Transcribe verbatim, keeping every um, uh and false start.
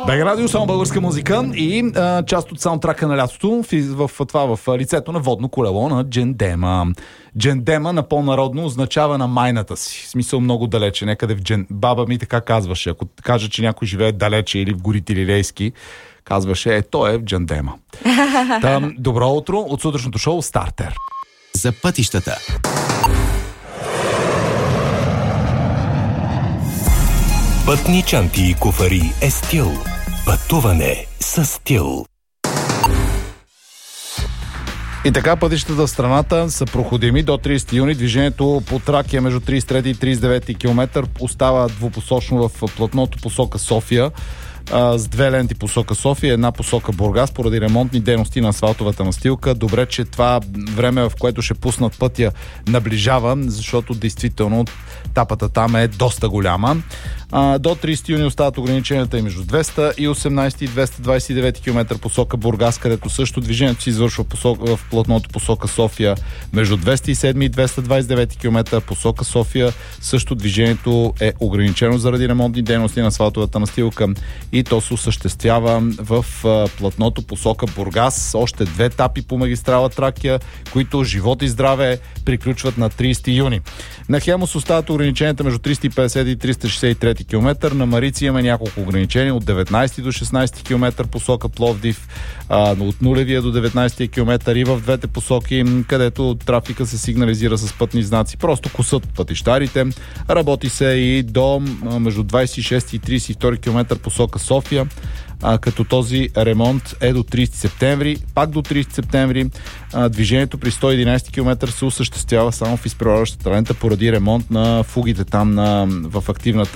Бега радио, само българска музика и а, част от саундтрака на лятото в, в това в лицето на водно колело на Джендема. Джендема на по-народно означава на майната си. В смисъл много далече, някъде в Джен... Баба ми така казваше. Ако каже, че някой живее далече или в горите Лилейски, казваше, е, той е в Джендема. Там, добро утро от сутрешното шоу Стартер. За пътищата. Пътни чанти и куфари е стил. Пътуване с стил. И така, пътищата в страната са проходими до тридесети юни. Движението по Тракия между тридесет и трети и тридесет и девети километър остава двупосочно в платното посока София, с две ленти посока София, една посока Бургас, поради ремонтни дейности на асфалтовата настилка. Добре, че това време, в което ще пуснат пътя, наближава, защото действително тапата там е доста голяма. А, до тридесети юни остават ограниченията и между двеста и осемнадесети и двеста двадесет и девети километър посока Бургас, където също движението се извършва посока, в платното посока София. Между двеста и седми и двеста двадесет и девети километър посока София също движението е ограничено заради ремонтни дейности на асфалтовата настилка и то се осъществява в а, платното посока Бургас. Още две етапи по магистрала Тракия, които живот и здраве приключват на тридесети юни. На Хемус остават ограниченията между триста и петдесет и триста шестдесет и трети километър. На Марици имаме няколко ограничения от деветнадесети до шестнадесети километър посока Пловдив, а, от нулевия до деветнадесети километър и в двете посоки, където трафика се сигнализира с пътни знаци. Просто косът пътищарите. Работи се и до а, между двадесет и шести и тридесет и втори километър посока София, а, като този ремонт е до тридесети септември. Пак до тридесети септември а, движението при сто и единадесети километър се осъществява само в изпреварващата лента поради ремонт на фугите там на, в активната